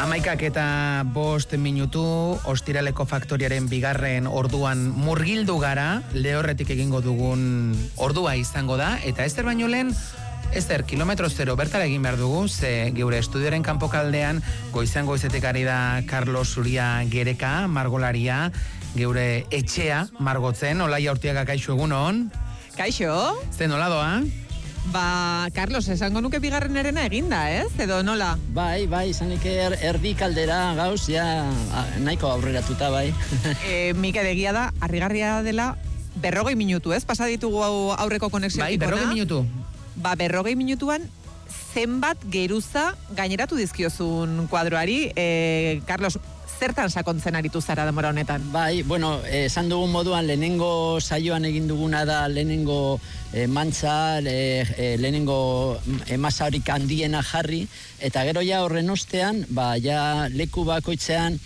11:05 ostiraleko faktoriaren bigarren orduan murgildu gara, lehorretik egingo dugun ordua izango da, eta ez baino lehen, kilometro zero bertara egin behar dugu, ze geure estudioaren kanpokaldean goizetik ari da Carlos Zuria Gereka, margolaria, geure etxea margotzen, Olaia Urtiaga, kaixo egunon. Kaixo. Ze nola doa? Carlos, esango nuke bigarren erena eginda, ez? Edo nola? Bai, izanik erdi kaldera gauz, ja nahiko aurreratuta, bai. Mikel, egia da, harrigarria dela 40 minutu, ez? Pasa ditugu aurreko konexiotik ona. Bai, 40 minutu. 40 minutuan zenbat geruza gaineratu dizkiozun kuadroari. Carlos, zertan sakontzen aritu zara demora honetan? Bai, esan dugun moduan, lehenengo saioan egin duguna da, lehenengo mantza, lehenengo masa horik handiena jarri, eta gero ja horren ostean, ja leku bakoitzean,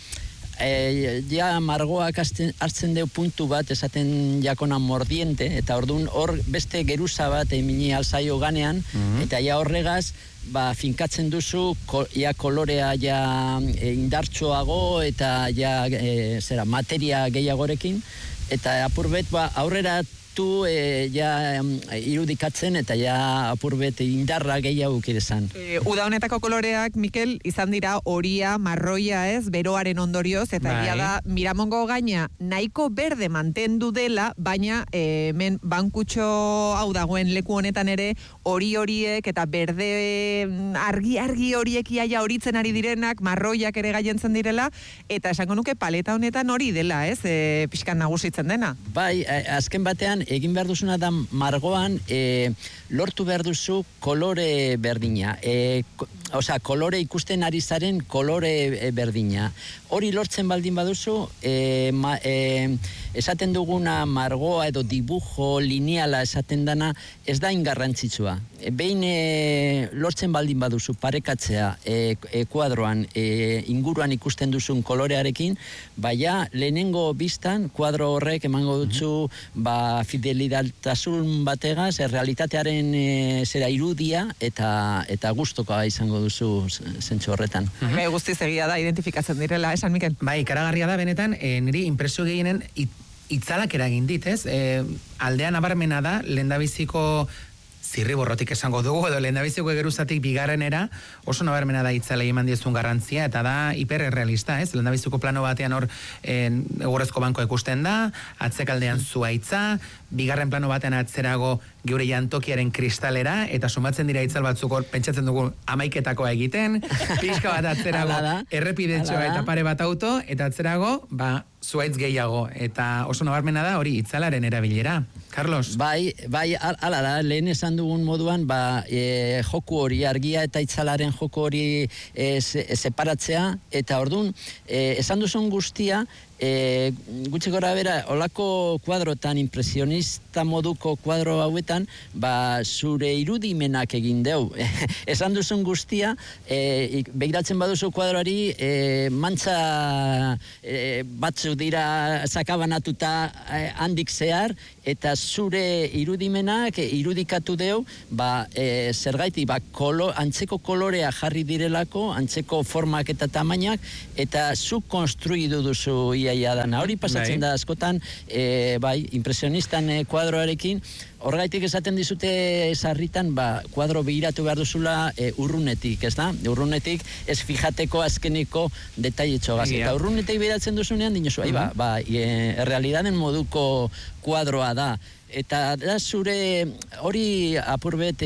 ja margoak hartzen deu puntu bat, esaten jakona mordiente, eta orduan hor beste geruza bat emini alzaio ganean, eta ja horregaz, finkatzen duzu, ja kolorea ja indartxoago, eta ja materia gehiagorekin, eta apurbet aurrera ja irudikatzen eta ja apurbet indarra gehiago kirezan. Uda honetako koloreak, Mikel, izan dira horia, marroia ez, beroaren ondorioz, eta egia da, Miramongo gaina nahiko berde mantendu dela, baina hemen bankutxo hau dagoen leku honetan ere, horiek eta berde argi horiek iaia horitzen ari direnak, marroiak ere gaientzen direla, eta esango nuke paleta honetan hori dela, ez, pixkan nagusitzen dena. Bai, azken batean, egin behar duzuna da margoan lortu behar duzu kolore berdina. Kolore ikusten ari zaren kolore berdina. Hori lortzen baldin baduzu, esaten duguna margoa edo dibujo lineala esaten dana, ez da ingarrantzitsua. Behin lortzen baldin baduzu parekatzea kuadroan inguruan ikusten duzun kolorearekin, baina lehenengo biztan kuadro horrek emango dutzu fidelidaltasun bategaz, realitatearen irudia eta gustokoa izango duzu zentsu horretan. Guztiz egia da, identifikatzen direla, esan Mikel? Bai, ikaragarria da benetan, niri impresio gehienen itzalak eragin dit, ez? Aldean abarmena da, lehendabiziko zirriborrotik esango dugu, edo lehendabiziko geruzatik bigarrenera, oso nabarmena da itzalei eman diezun garrantzia, eta da hiperrealista, ez? Lehendabiziko plano batean hor egurrezko banko ikusten da, atzekaldean zuaitza, bigarren plano batean atzerago geure jantokiaren kristalera, eta sumatzen dira itzal batzuk hor, pentsatzen dugu amaiketakoa egiten, pixka bat atzerago errepidetxoa eta pare bat auto, eta atzerago, zuaitz gehiago, eta oso nabarmena da hori itzalaren erabilera. Carlos? Bai, ala da, lehen esan dugun moduan, joku hori, argia eta itzalaren joku hori separatzea, eta orduan, esan duzun guztia, gutxi gora bera, olako kuadrotan, impresionista moduko kuadro hauetan, zure irudimenak egin deu. Esan duzun guztia, begiratzen baduzu kuadroari, mantza batzu dira sakabanatuta handik zehar, eta zure irudimenak irudikatu deu, zergaitik, antzeko kolorea jarri direlako, antzeko formak eta tamainak, eta zu konstruidu duzu iaia dana. Hori pasatzen da askotan, impresionistan kuadroarekin, horregaitik esaten dizute sarritan, kuadro behiratu behar duzula urrunetik, ez da? Urrunetik ez fijateko azkeniko detailetxogaz. Eta urrunetik behiratzen duzunean, dinosu, errealidaden moduko kuadroa da. Eta da zure hori apurbet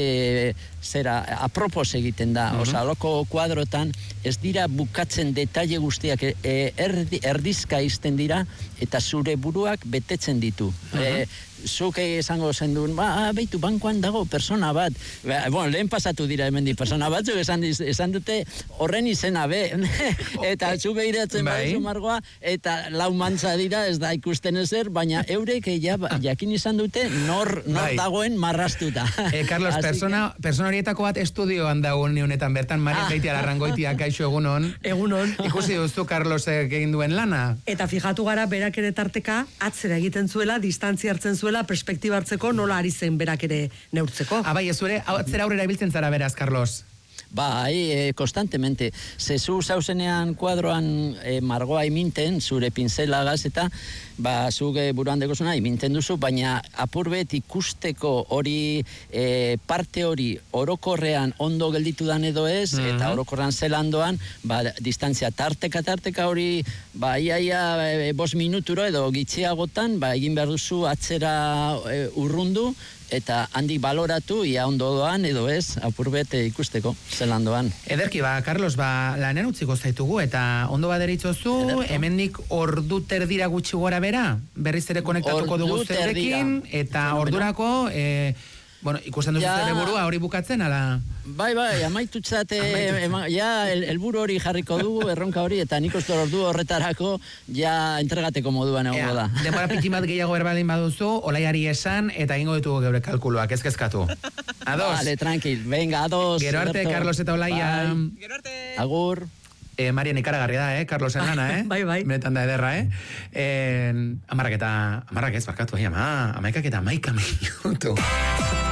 apropos egiten da. Loko kuadrotan ez dira bukatzen detaile guztiak, erdizka izten dira, eta zure buruak betetzen ditu. Zuk esango zen duen, beitu, bankoan dago persona bat. Lehen pasatu dira hemendi persona batzuk, esan dute horren izena be. Eta zu behiratzen baduzu margoa, eta lau mantza dira, ez da ikusten ezer, baina eurek jakin izan dute nor dagoen marrastuta. Carlos, persona horietako bat estudioan dagoen honetan bertan, Maria Beitia Larrangoitia, kaixo egunon. Egunon. Ikusi duzu Carlosek egin duen lana. Eta fijatu gara berak ere tarteka atzera egiten zuela, distantzia hartzen zuela, perspektiba hartzeko, nola ari zen berak ere neurtzeko. Bai, ez zure, atzera aurrera ibiltzen zara beraz, Carlos. Bai, konstantemente. Zezu zauzenean kuadroan margoa iminten, zure pinzelagaz, eta zuk buruan dekozuna iminten duzu, baina apurbet ikusteko hori, parte hori orokorrean ondo gelditu dan edo ez, eta orokorrean zelandoan, distantzia tarteka hori, iaia 5 minuturo edo gitxiagotan, egin behar duzu atzera urrundu, eta handik baloratu, ia ondo doan, edo ez, apurbet ikusteko, zelan doan. Ederki, Carlos, lanean utziko zaitugu, eta ondo baderitzozu, hemendik ordu terdira gutxi gora bera, berriz ere konektatuko dugu zeurekin, eta ordurako, ikusten duzu zure burua hori bukatzen, ala... Bai, amaitutzat, helburu hori jarriko dugu, erronka hori, eta nik uste ordu horretarako ja entregateko moduan egongo da. Demora pitin bat gehiago berbaldin baduzu, Olaiari esan, eta egingo ditugu geure kalkuluak, ezkezkatu. Ados? Vale, tranquil, venga, ados. Gero arte, Carlos eta Olaia. Gero arte. Agur. Marian ikaragarri da, Carlosen lana, Bai. Benetan da ederra, Amaikak eta 11 minutu.